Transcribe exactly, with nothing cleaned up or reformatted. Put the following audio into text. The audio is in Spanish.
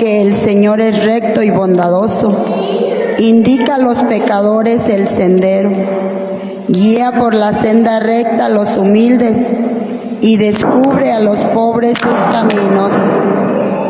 porque el Señor es recto y bondadoso. Indica a los pecadores el sendero. Guía por la senda recta a los humildes y descubre a los pobres sus caminos.